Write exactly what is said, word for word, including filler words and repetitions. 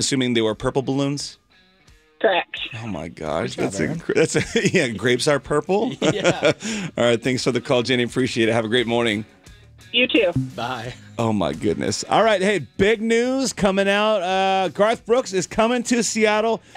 assuming they were purple balloons? Correct. Oh, my gosh. Good job, That's Aaron. a, that's a, yeah, grapes are purple? Yeah. All right, thanks for the call, Jenny. Appreciate it. Have a great morning. You too. Bye. Oh, my goodness. All right, hey, big news coming out. Uh, Garth Brooks is coming to Seattle